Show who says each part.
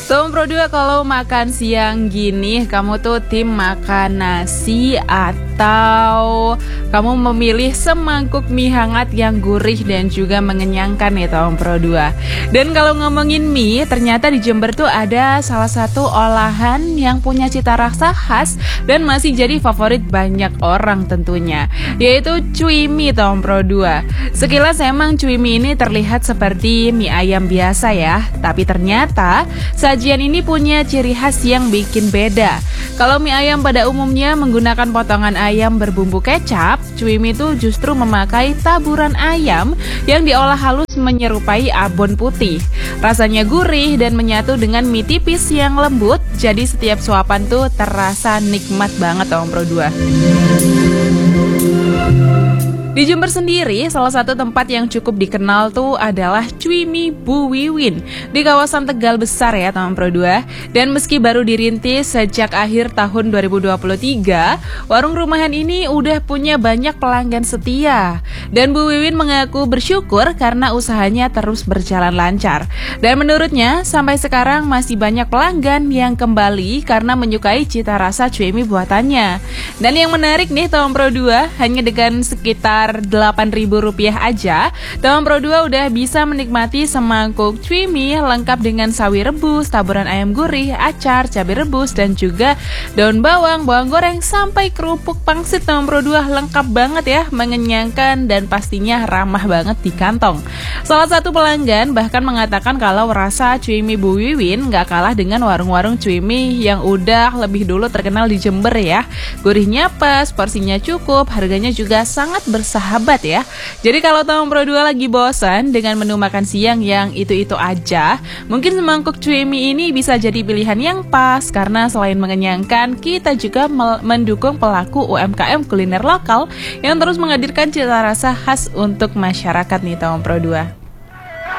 Speaker 1: Tom Pro 2, kalau makan siang gini, kamu tuh tim makan nasi atau kamu memilih semangkuk mie hangat yang gurih dan juga mengenyangkan nih Tom Pro 2. Dan kalau ngomongin mie, ternyata di Jember tuh ada salah satu olahan yang punya cita rasa khas dan masih jadi favorit banyak orang tentunya, yaitu cui mie Tom Pro 2. Sekilas emang cui mie ini terlihat seperti mie ayam biasa ya, tapi ternyata sajian ini punya ciri khas yang bikin beda. Kalau mie ayam pada umumnya menggunakan potongan ayam berbumbu kecap, cui mie itu justru memakai taburan ayam yang diolah halus menyerupai abon putih. Rasanya gurih dan menyatu dengan mie tipis yang lembut, jadi setiap suapan tuh terasa nikmat banget Tom Pro 2. Di Jember sendiri, salah satu tempat yang cukup dikenal tuh adalah Cui Mie Bu Wiwin di kawasan Tegal Besar ya Tom Pro 2. Dan meski baru dirintis sejak akhir tahun 2023, warung rumahan ini udah punya banyak pelanggan setia. Dan Bu Wiwin mengaku bersyukur karena usahanya terus berjalan lancar. Dan menurutnya, sampai sekarang masih banyak pelanggan yang kembali karena menyukai cita rasa cui mie buatannya. Dan yang menarik nih Tom Pro 2, hanya dengan sekitar Rp8.000 aja, Tom Pro 2 udah bisa menikmati semangkuk cui mie lengkap dengan sawi rebus, taburan ayam gurih, acar, cabai rebus, dan juga daun bawang, bawang goreng, sampai kerupuk pangsit. Tom Pro 2 lengkap banget ya, mengenyangkan dan pastinya ramah banget di kantong. Salah satu pelanggan bahkan mengatakan kalau rasa cui mie Bu Wiwin gak kalah dengan warung-warung cui mie yang udah lebih dulu terkenal di Jember ya. Gurihnya pas, porsinya cukup, harganya juga sangat bersahabat ya. Jadi kalau Tom Pro 2 lagi bosan dengan menu makan siang yang itu-itu aja, mungkin semangkuk cui mie ini bisa jadi pilihan yang pas karena selain mengenyangkan, kita juga mendukung pelaku UMKM kuliner lokal yang terus menghadirkan cita rasa khas untuk masyarakat nih Tom Pro 2.